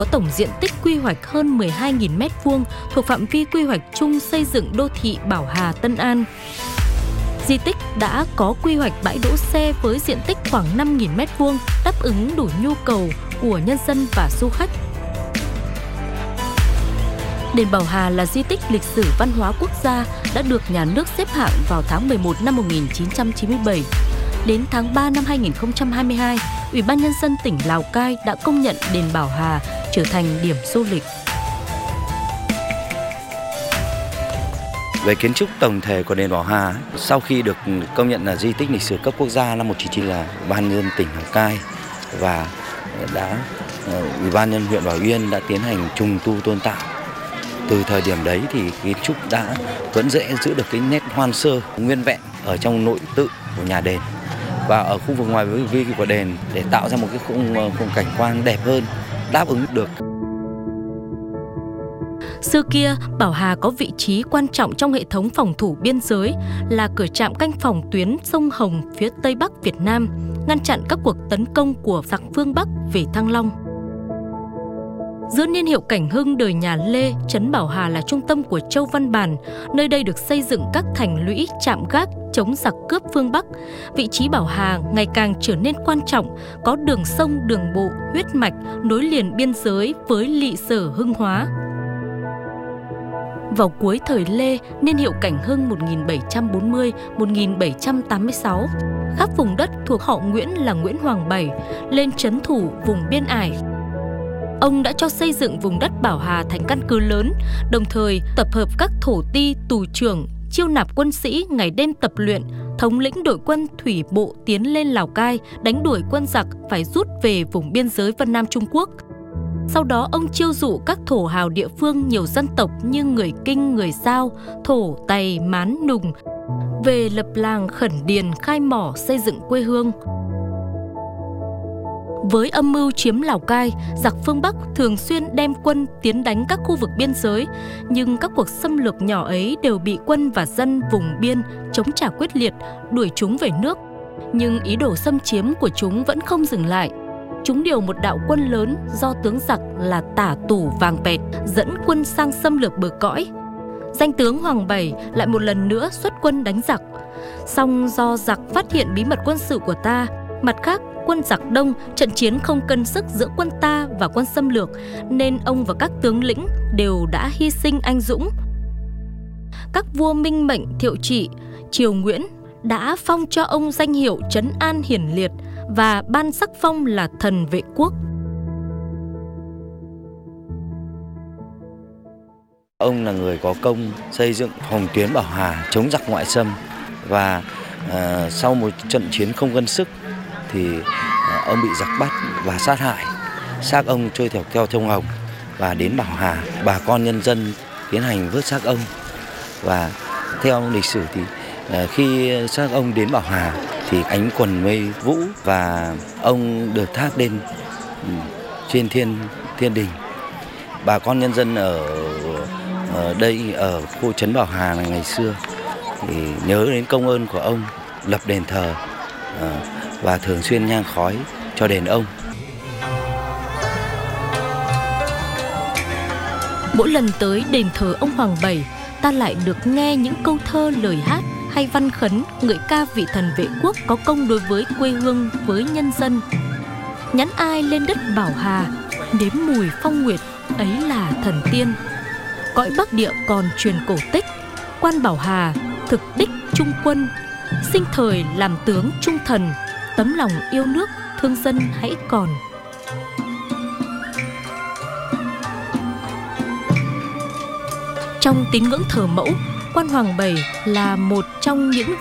có tổng diện tích quy hoạch hơn 12.000 m² thuộc phạm vi quy hoạch chung xây dựng đô thị Bảo Hà Tân An. Di tích đã có quy hoạch bãi đỗ xe với diện tích khoảng 5.000 m², đáp ứng đủ nhu cầu của nhân dân và du khách. Đền Bảo Hà là di tích lịch sử văn hóa quốc gia đã được nhà nước xếp hạng vào tháng 11 năm 1997. Đến tháng 3 năm 2022, Ủy ban Nhân dân tỉnh Lào Cai đã công nhận đền Bảo Hà trở thành điểm du lịch. Về kiến trúc tổng thể của đền Bảo Hà, sau khi được công nhận là di tích lịch sử cấp quốc gia năm 1999 là Ủy ban Nhân dân tỉnh Lào Cai và Ủy ban nhân huyện Bảo Yên đã tiến hành trùng tu tôn tạo. Từ thời điểm đấy thì kiến trúc vẫn giữ được cái nét hoang sơ nguyên vẹn ở trong nội tự của nhà đền và ở khu vực ngoài vi của đền để tạo ra một cái khung cảnh quan đẹp hơn, đáp ứng được. Xưa kia, Bảo Hà có vị trí quan trọng trong hệ thống phòng thủ biên giới, là cửa trạm canh phòng tuyến sông Hồng phía Tây Bắc Việt Nam, ngăn chặn các cuộc tấn công của giặc phương Bắc về Thăng Long. Giữa niên hiệu Cảnh Hưng đời nhà Lê, trấn Bảo Hà là trung tâm của Châu Văn Bản. Nơi đây được xây dựng các thành lũy trạm gác chống giặc cướp phương Bắc. Vị trí Bảo Hà ngày càng trở nên quan trọng, có đường sông, đường bộ, huyết mạch nối liền biên giới với Lị Sở Hưng Hóa. Vào cuối thời Lê, niên hiệu Cảnh Hưng 1740-1786, khắp vùng đất thuộc họ Nguyễn là Nguyễn Hoàng Bảy lên trấn thủ vùng biên ải. Ông đã cho xây dựng vùng đất Bảo Hà thành căn cứ lớn, đồng thời tập hợp các thổ ti, tù trưởng, chiêu nạp quân sĩ ngày đêm tập luyện, thống lĩnh đội quân thủy bộ tiến lên Lào Cai, đánh đuổi quân giặc phải rút về vùng biên giới Vân Nam Trung Quốc. Sau đó ông chiêu dụ các thổ hào địa phương nhiều dân tộc như người Kinh, người Dao, Thổ, Tày, Mán, Nùng về lập làng khẩn điền, khai mỏ, xây dựng quê hương. Với âm mưu chiếm Lào Cai, giặc phương Bắc thường xuyên đem quân tiến đánh các khu vực biên giới, nhưng các cuộc xâm lược nhỏ ấy đều bị quân và dân vùng biên chống trả quyết liệt, đuổi chúng về nước. Nhưng ý đồ xâm chiếm của chúng vẫn không dừng lại. Chúng điều một đạo quân lớn do tướng giặc là Tả Tủ Vàng Pẹt dẫn quân sang xâm lược bờ cõi. Danh tướng Hoàng Bảy lại một lần nữa xuất quân đánh giặc. Song do giặc phát hiện bí mật quân sự của ta, mặt khác quân giặc đông, trận chiến không cân sức giữa quân ta và quân xâm lược, nên ông và các tướng lĩnh đều đã hy sinh anh dũng. Các vua Minh Mệnh, Thiệu Trị, Triều Nguyễn đã phong cho ông danh hiệu Trấn An Hiển Liệt và ban sắc phong là thần vệ quốc. Ông là người có công xây dựng phòng tuyến Bảo Hà chống giặc ngoại xâm và sau một trận chiến không cân sức thì ông bị giặc bắt và sát hại. Xác ông trôi theo sông Hồng và đến Bảo Hà, bà con nhân dân tiến hành vớt xác ông. Và theo lịch sử thì khi xác ông đến Bảo Hà thì ánh quần mây vũ và ông được tháp lên trên thiên đình. Bà con nhân dân ở đây ở khu trấn Bảo Hà này ngày xưa thì nhớ đến công ơn của ông, lập đền thờ và thường xuyên nhang khói cho đền ông. Mỗi lần tới đền thờ ông Hoàng Bảy, ta lại được nghe những câu thơ, lời hát hay văn khấn ngợi ca vị thần vệ quốc có công đối với quê hương, với nhân dân. Nhắn ai lên đất Bảo Hà, nếm mùi phong nguyệt, ấy là thần tiên. Cõi Bắc Địa còn truyền cổ tích, quan Bảo Hà thực đích trung quân, sinh thời làm tướng trung thần, tấm lòng yêu nước thương dân hãy còn. Trong tín ngưỡng thờ mẫu, quan Hoàng Bảy là một trong những